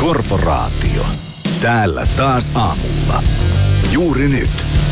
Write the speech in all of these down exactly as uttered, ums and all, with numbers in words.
Korporaatio. Täällä taas aamulla. Juuri nyt.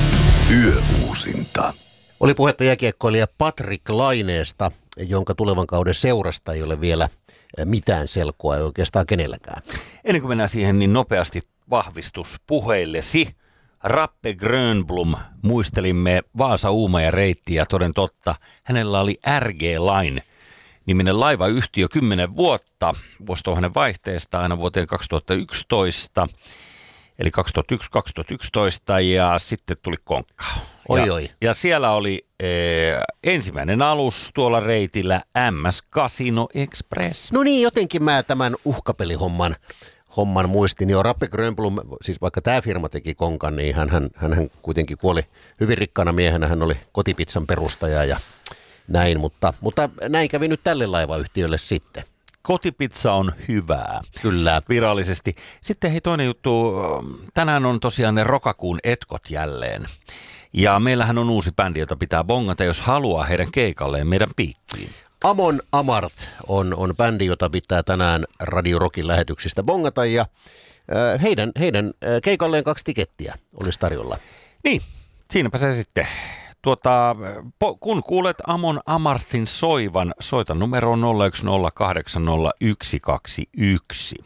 Yöuusinta. Oli puhetta jääkiekkoilija Patrik Laineesta, jonka tulevan kauden seurasta ei ole vielä mitään selkoa, ei oikeastaan kenelläkään. Ennen kuin mennään siihen, niin nopeasti vahvistus puheillesi. Rappe Grönblom, muistelimme Vaasa-Uumaja reittiä, toden totta. Hänellä oli R G Line niminen laivayhtiö kymmenen vuotta vuosituhannen vaihteesta aina vuoteen kaksituhattayksitoista. Eli kaksituhattayksi kaksituhattayksitoista ja sitten tuli konkka. Oi, ja, oi. ja siellä oli e, ensimmäinen alus tuolla reitillä M S Casino Express. No niin, jotenkin mä tämän uhkapelihomman homman muistin jo. Rappe Grönblom, siis vaikka tämä firma teki konkan, niin hän, hän, hän kuitenkin kuoli hyvin rikkaana miehenä. Hän oli kotipizzan perustaja ja näin, mutta, mutta näin kävi nyt tälle laivayhtiölle sitten. Kotipizza on hyvää. Kyllä. Virallisesti. Sitten hei toinen juttu. Tänään on tosiaan ne Rokakuun etkot jälleen. Ja meillähän on uusi bändi, jota pitää bongata, jos haluaa heidän keikalleen meidän piikkiin. Amon Amarth on, on bändi, jota pitää tänään Radio Rockin lähetyksistä bongata ja äh, heidän, heidän äh, keikalleen kaksi tikettiä olisi tarjolla. Niin, siinäpä se sitten. Tuota, po, kun kuulet Amon Amarthin soivan, soita numeroon nolla yksi nolla kahdeksan nolla yksi kaksi yksi.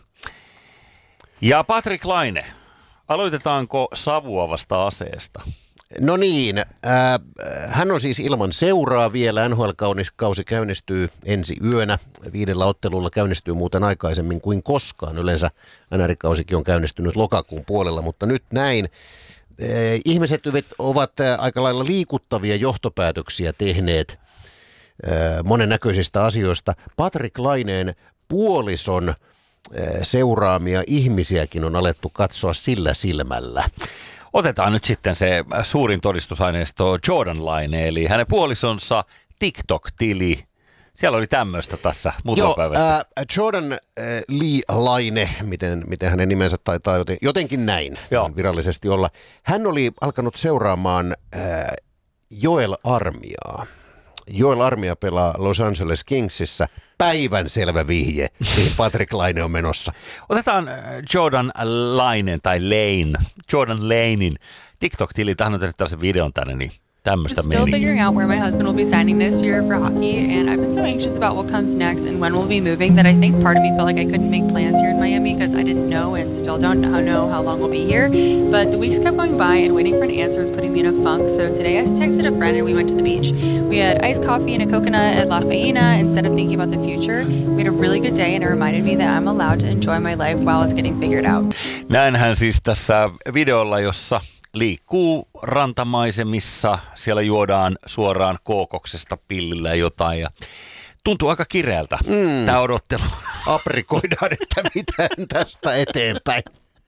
Ja Patrik Laine, aloitetaanko savuavasta aseesta? No niin, äh, hän on siis ilman seuraa vielä. N H L-kausi käynnistyy ensi yönä. Viidellä ottelulla käynnistyy muuten aikaisemmin kuin koskaan. Yleensä N R I-kausikin on käynnistynyt lokakuun puolella, mutta nyt näin. Eh, ihmiset ovat aika lailla liikuttavia johtopäätöksiä tehneet eh, monennäköisistä asioista. Patrik Laineen puolison eh, seuraamia ihmisiäkin on alettu katsoa sillä silmällä. Otetaan nyt sitten se suurin todistusaineisto Jordan Laine, eli hänen puolisonsa TikTok-tili. Siellä oli tämmöistä tässä muutama päivästä. Äh, Jordan äh, Lee Laine, miten, miten hänen nimensä taitaa joten, jotenkin näin virallisesti olla. Hän oli alkanut seuraamaan äh, Joel Armiaa. Joel Armia pelaa Los Angeles Kingsissä. Päivänselvä vihje, mihin Patrik Laine on menossa. Otetaan Jordan Laine tai Lane, Jordan Lanein TikTok-tili. Tähän on tehnyt tällaisen videon tänne, niin tämmöistä Still figuring out where my husband will be signing this year for hockey, and I've been so anxious about what comes next and when we'll be moving that I think part of me felt like I couldn't make plans here in Miami because I didn't know and still don't know how long we'll be here. But the weeks kept going by and waiting for an answer was putting me in a funk. So today I texted a friend and we went to the beach. We had iced coffee and a coconut at La Faena instead of thinking about the future. We had a really good day and it reminded me that I'm allowed to enjoy my life while it's getting figured out. Näinhän siis tässä videolla, jossa liikkuu rantamaisemissa, siellä juodaan suoraan kookoksesta pillillä jotain ja tuntuu aika kireältä mm. tämä odottelu. Aprikoidaan, että mitään tästä eteenpäin.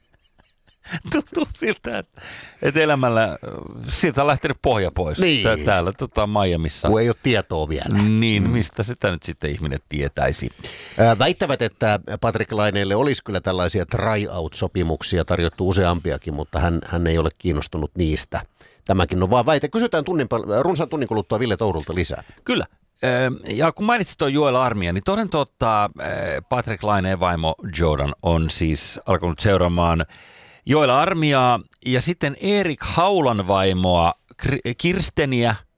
Tuntuu siltä, että, että elämällä siitä on lähtenyt pohja pois niin. täällä tota, Miamissa. Kun ei ole tietoa vielä. Niin, mistä sitä nyt sitten ihminen tietäisi? Väittävät, että Patrik Laineelle olisi kyllä tällaisia try-out-sopimuksia tarjottu useampiakin, mutta hän, hän ei ole kiinnostunut niistä. Tämäkin on vaan väite. Kysytään tunnin, runsaan tunnin kuluttua Ville Tourulta lisää. Kyllä. Ja kun mainitsit tuon Joel Armia, niin toden totta Patrik Laineen vaimo Jordan on siis alkanut seuraamaan Joel Armiaa ja sitten Erik Haulan vaimoa Kirsteniä